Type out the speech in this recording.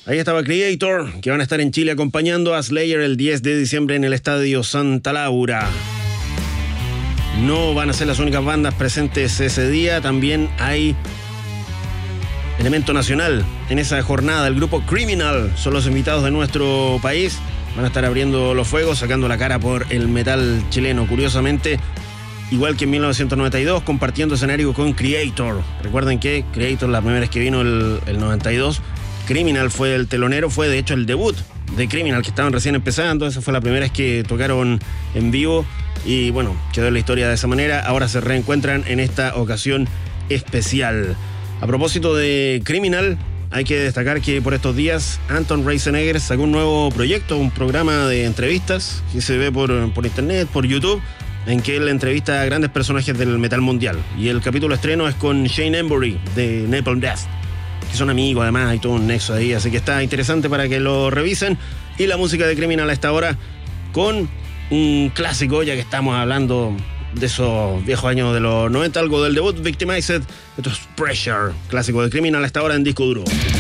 Ahí estaba Creator, que van a estar en Chile acompañando a Slayer el 10 de diciembre en el Estadio Santa Laura. No van a ser las únicas bandas presentes ese día, también hay elemento nacional en esa jornada. El grupo Criminal son los invitados de nuestro país. Van a estar abriendo los fuegos, sacando la cara por el metal chileno. Curiosamente, igual que en 1992, compartiendo escenario con Creator. Recuerden que Creator, la primera vez que vino el 92, Criminal fue el telonero, fue de hecho el debut de Criminal, que estaban recién empezando. Esa fue la primera vez que tocaron en vivo y bueno, quedó la historia de esa manera. Ahora se reencuentran en esta ocasión especial. A propósito de Criminal, hay que destacar que por estos días Anton Reisenegger sacó un nuevo proyecto, un programa de entrevistas que se ve por internet, por YouTube, en que él entrevista a grandes personajes del metal mundial. Y el capítulo estreno es con Shane Embury de Napalm Death, que son amigos además, hay todo un nexo ahí, así que está interesante para que lo revisen. Y la música de Criminal a esta hora con un clásico, ya que estamos hablando de esos viejos años de los 90, algo del debut Victimized. Esto es Pressure, clásico de Criminal a esta hora en Disco Duro.